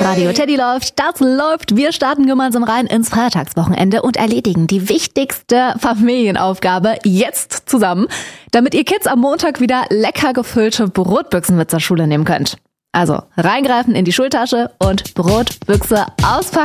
Radio Teddy läuft, das läuft. Wir starten gemeinsam rein ins Feiertagswochenende und erledigen die wichtigste Familienaufgabe jetzt zusammen, damit ihr Kids am Montag wieder lecker gefüllte Brotbüchsen mit zur Schule nehmen könnt. Also reingreifen in die Schultasche und Brotbüchse auspacken.